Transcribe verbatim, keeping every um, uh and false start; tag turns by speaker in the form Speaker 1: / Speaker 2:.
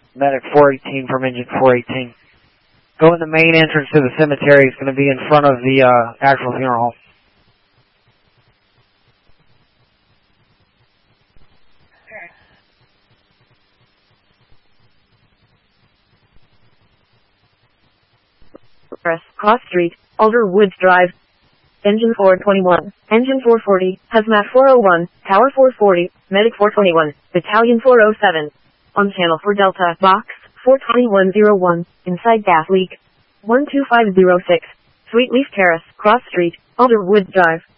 Speaker 1: Medic four eighteen from engine four eighteen. Go in the main entrance to the cemetery. It's going to be in front of the uh, actual funeral home.
Speaker 2: Cross Street, Alder Woods Drive. Engine four twenty-one, Engine four forty, Hazmat four oh one, Tower four forty, Medic four twenty-one, Battalion four oh seven. On channel for Delta, Box four twenty-one oh one, inside gas leak. one two five zero six, Sweet Leaf Terrace, Cross Street, Alder Woods Drive.